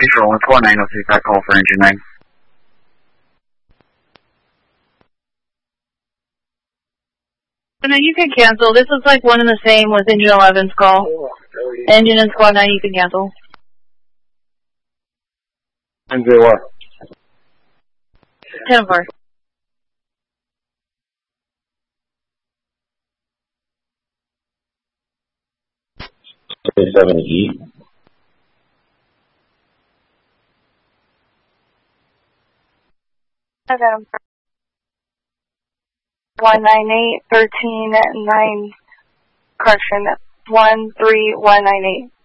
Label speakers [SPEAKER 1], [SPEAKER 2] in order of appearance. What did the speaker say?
[SPEAKER 1] Control 14906, I call for engine 9.
[SPEAKER 2] No, you can cancel. This is like one and the same with engine 11's call. Engine and squad 9, you can cancel.
[SPEAKER 3] And they were.
[SPEAKER 2] 10-4.
[SPEAKER 3] East.
[SPEAKER 4] I got him. 198, 13, 9, correction, 13198.